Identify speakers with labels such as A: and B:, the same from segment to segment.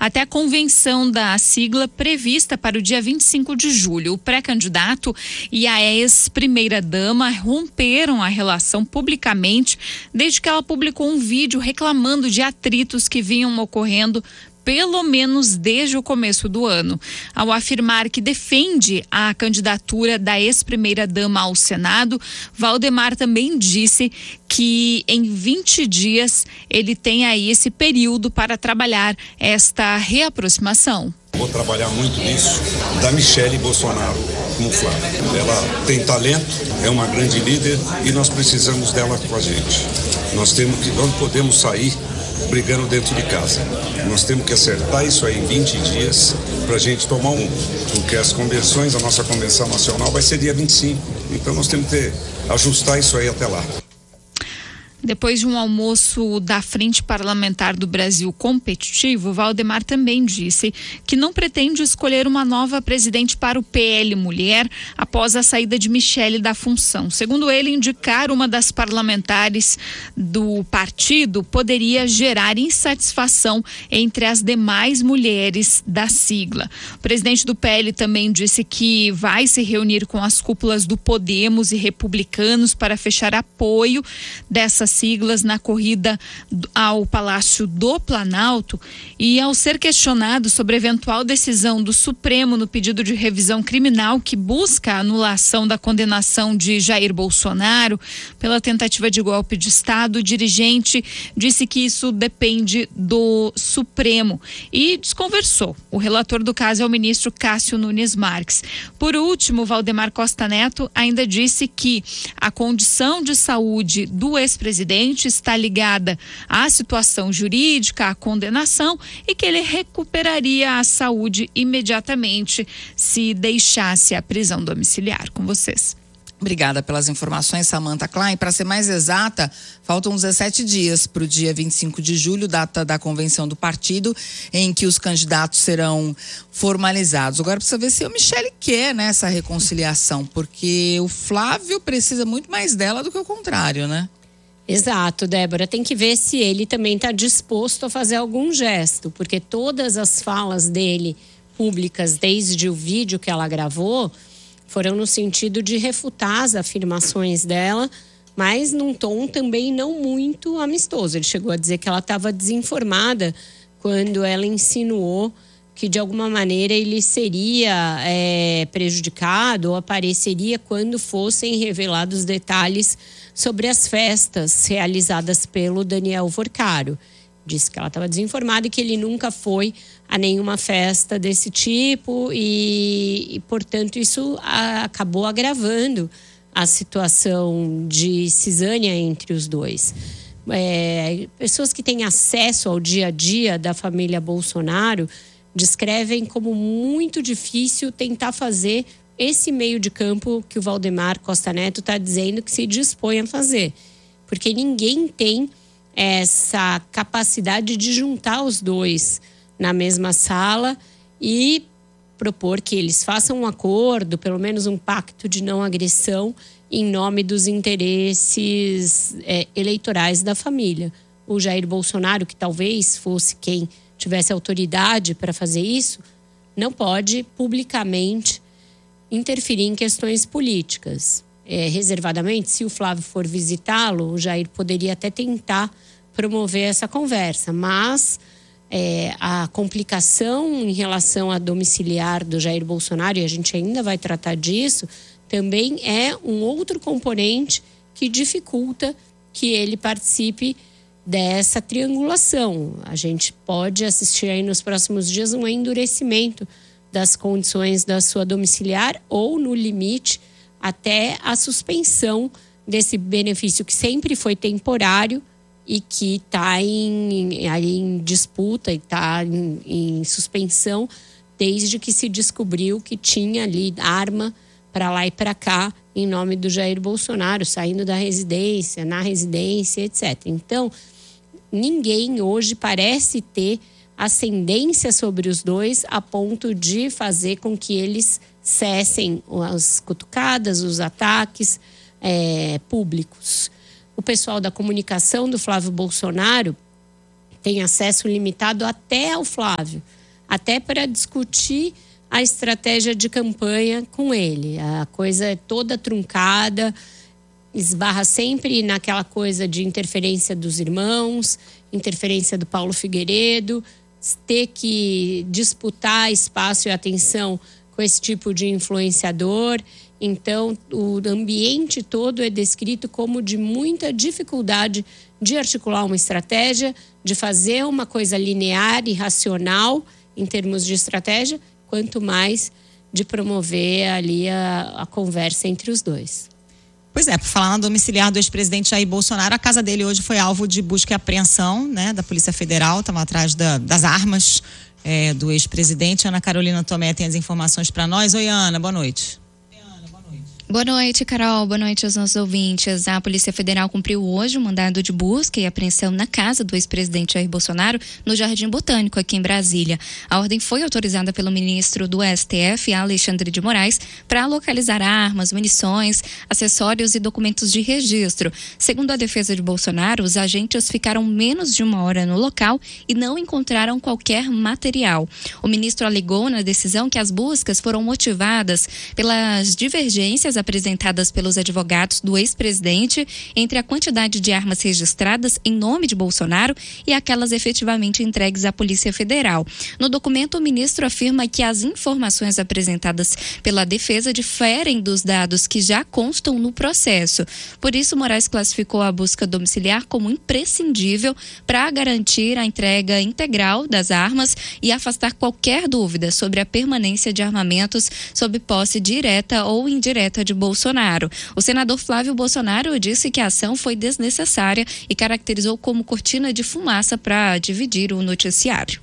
A: até a convenção da sigla prevista para o dia 25 de julho. O pré-candidato e a ex-primeira-dama romperam a relação publicamente desde que ela publicou um vídeo reclamando de atritos que vinham ocorrendo pelo menos desde o começo do ano. Ao afirmar que defende a candidatura da ex-primeira-dama ao Senado, Valdemar também disse que em 20 dias ele tem aí esse período para trabalhar esta reaproximação.
B: Vou trabalhar muito nisso, da Michele Bolsonaro como Flávia. Ela tem talento, é uma grande líder e nós precisamos dela com a gente. Não podemos sair brigando dentro de casa. Nós temos que acertar isso aí em 20 dias para a gente tomar porque as convenções, a nossa convenção nacional vai ser dia 25. Então nós temos que ajustar isso aí até lá.
A: Depois de um almoço da Frente Parlamentar do Brasil Competitivo, Valdemar também disse que não pretende escolher uma nova presidente para o PL Mulher após a saída de Michele da função. Segundo ele, indicar uma das parlamentares do partido poderia gerar insatisfação entre as demais mulheres da sigla. O presidente do PL também disse que vai se reunir com as cúpulas do Podemos e Republicanos para fechar apoio dessas siglas na corrida ao Palácio do Planalto. E ao ser questionado sobre a eventual decisão do Supremo no pedido de revisão criminal que busca a anulação da condenação de Jair Bolsonaro pela tentativa de golpe de Estado, o dirigente disse que isso depende do Supremo e desconversou. O relator do caso é o ministro Cássio Nunes Marques. Por último, Valdemar Costa Neto ainda disse que a condição de saúde do ex-presidente está ligada à situação jurídica, à condenação, e que ele recuperaria a saúde imediatamente se deixasse a prisão domiciliar. Com vocês.
C: Obrigada pelas informações, Samantha Klein. Para ser mais exata, faltam 17 dias para o dia 25 de julho, data da convenção do partido, em que os candidatos serão formalizados. Agora precisa ver se o Michele quer, né, essa reconciliação, porque o Flávio precisa muito mais dela do que o contrário, né?
D: Exato, Débora. Tem que ver se ele também está disposto a fazer algum gesto, porque todas as falas dele públicas, desde o vídeo que ela gravou, foram no sentido de refutar as afirmações dela, mas num tom também não muito amistoso. Ele chegou a dizer que ela estava desinformada quando ela insinuou que de alguma maneira ele seria prejudicado ou apareceria quando fossem revelados detalhes sobre as festas realizadas pelo Daniel Vorcaro. Disse que ela estava desinformada e que ele nunca foi a nenhuma festa desse tipo e portanto, isso acabou agravando a situação de cisânia entre os dois. Pessoas que têm acesso ao dia a dia da família Bolsonaro descrevem como muito difícil tentar fazer esse meio de campo que o Valdemar Costa Neto está dizendo que se dispõe a fazer. Porque ninguém tem essa capacidade de juntar os dois na mesma sala e propor que eles façam um acordo, pelo menos um pacto de não agressão, em nome dos interesses eleitorais da família. O Jair Bolsonaro, que talvez fosse quem tivesse autoridade para fazer isso, não pode publicamente interferir em questões políticas. Reservadamente, se o Flávio for visitá-lo, o Jair poderia até tentar promover essa conversa, mas a complicação em relação à domiciliar do Jair Bolsonaro, e a gente ainda vai tratar disso, também é um outro componente que dificulta que ele participe dessa triangulação. A gente pode assistir aí nos próximos dias um endurecimento das condições da sua domiciliar ou, no limite, até a suspensão desse benefício que sempre foi temporário e que está em disputa e está em suspensão desde que se descobriu que tinha ali arma para lá e para cá em nome do Jair Bolsonaro, saindo da residência, na residência, etc. Então, ninguém hoje parece ter ascendência sobre os dois a ponto de fazer com que eles cessem as cutucadas, os ataques públicos. O pessoal da comunicação do Flávio Bolsonaro tem acesso limitado até ao Flávio. até para discutir a estratégia de campanha com ele. A coisa é toda truncada, esbarra sempre naquela coisa de interferência dos irmãos, interferência do Paulo Figueiredo, ter que disputar espaço e atenção com esse tipo de influenciador. Então, o ambiente todo é descrito como de muita dificuldade de articular uma estratégia, de fazer uma coisa linear e racional em termos de estratégia, quanto mais de promover ali a conversa entre os dois.
E: Pois é, por falar na domiciliar do ex-presidente Jair Bolsonaro, a casa dele hoje foi alvo de busca e apreensão, né, da Polícia Federal, estava atrás das armas do ex-presidente. Ana Carolina Tomé tem as informações para nós. Oi, Ana, boa noite.
F: Boa noite, Carol. Boa noite aos nossos ouvintes. A Polícia Federal cumpriu hoje um mandado de busca e apreensão na casa do ex-presidente Jair Bolsonaro, no Jardim Botânico, aqui em Brasília. A ordem foi autorizada pelo ministro do STF, Alexandre de Moraes, para localizar armas, munições, acessórios e documentos de registro. Segundo a defesa de Bolsonaro, os agentes ficaram menos de 1 hora no local e não encontraram qualquer material. O ministro alegou na decisão que as buscas foram motivadas pelas divergências apresentadas pelos advogados do ex-presidente entre a quantidade de armas registradas em nome de Bolsonaro e aquelas efetivamente entregues à Polícia Federal. No documento, o ministro afirma que as informações apresentadas pela defesa diferem dos dados que já constam no processo. Por isso, Moraes classificou a busca domiciliar como imprescindível para garantir a entrega integral das armas e afastar qualquer dúvida sobre a permanência de armamentos sob posse direta ou indireta de Bolsonaro. O senador Flávio Bolsonaro disse que a ação foi desnecessária e caracterizou como cortina de fumaça para dividir o noticiário.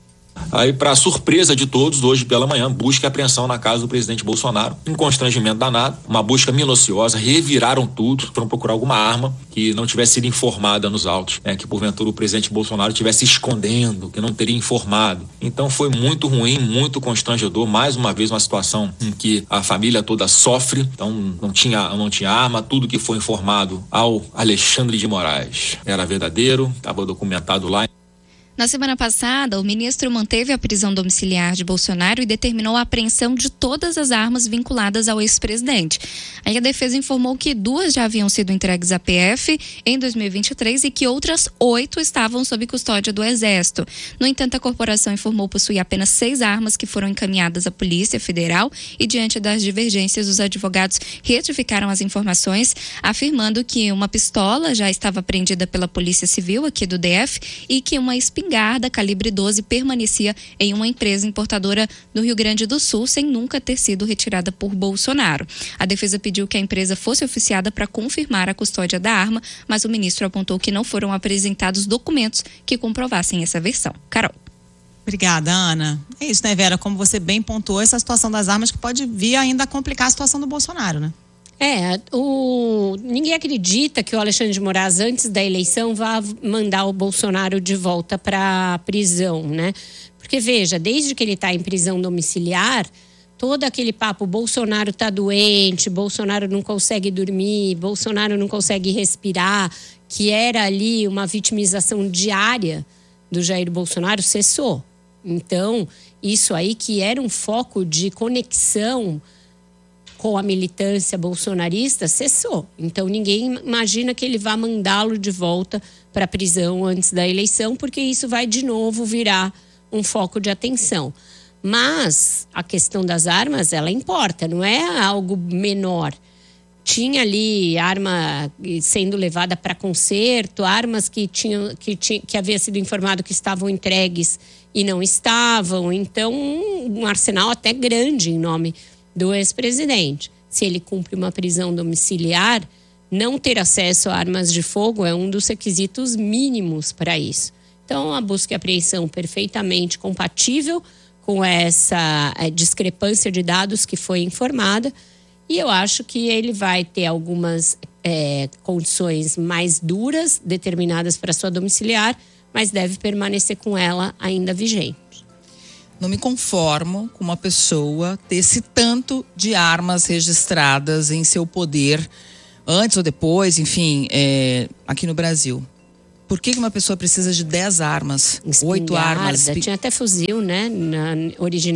G: Aí, para surpresa de todos, hoje pela manhã, busca e apreensão na casa do presidente Bolsonaro, um constrangimento danado, uma busca minuciosa, reviraram tudo, foram procurar alguma arma que não tivesse sido informada nos autos, que porventura o presidente Bolsonaro estivesse escondendo, que não teria informado. Então foi muito ruim, muito constrangedor, mais uma vez uma situação em que a família toda sofre, então não tinha arma, tudo que foi informado ao Alexandre de Moraes era verdadeiro, estava documentado lá.
F: Na semana passada, o ministro manteve a prisão domiciliar de Bolsonaro e determinou a apreensão de todas as armas vinculadas ao ex-presidente. Aí a defesa informou que 2 já haviam sido entregues à PF em 2023 e que outras 8 estavam sob custódia do Exército. No entanto, a corporação informou possuir apenas 6 armas que foram encaminhadas à Polícia Federal e, diante das divergências, os advogados retificaram as informações, afirmando que uma pistola já estava apreendida pela Polícia Civil aqui do DF e que uma espingarda calibre 12 permanecia em uma empresa importadora do Rio Grande do Sul sem nunca ter sido retirada por Bolsonaro. A defesa pediu que a empresa fosse oficiada para confirmar a custódia da arma, mas o ministro apontou que não foram apresentados documentos que comprovassem essa versão. Carol.
E: Obrigada, Ana. É isso, né, Vera? Como você bem pontuou, essa situação das armas que pode vir ainda a complicar a situação do Bolsonaro, né?
D: Ninguém acredita que o Alexandre de Moraes, antes da eleição, vá mandar o Bolsonaro de volta para a prisão, né? Porque, veja, desde que ele está em prisão domiciliar, todo aquele papo, Bolsonaro está doente, Bolsonaro não consegue dormir, Bolsonaro não consegue respirar, que era ali uma vitimização diária do Jair Bolsonaro, cessou. Então, isso aí que era um foco de conexão com a militância bolsonarista, cessou. Então, ninguém imagina que ele vá mandá-lo de volta para a prisão antes da eleição, porque isso vai de novo virar um foco de atenção. Mas a questão das armas, ela importa, não é algo menor. Tinha ali arma sendo levada para conserto, armas que havia sido informado que estavam entregues e não estavam. Então, um arsenal até grande em nome do ex-presidente. Se ele cumpre uma prisão domiciliar, não ter acesso a armas de fogo é um dos requisitos mínimos para isso. Então, a busca e apreensão perfeitamente compatível com essa discrepância de dados que foi informada, e eu acho que ele vai ter algumas condições mais duras determinadas para sua domiciliar, mas deve permanecer com ela ainda vigente.
C: Não me conformo com uma pessoa ter esse tanto de armas registradas em seu poder, antes ou depois, enfim, aqui no Brasil. Por que uma pessoa precisa de 10 armas? 8 armas?
D: Tinha até fuzil, né? Original.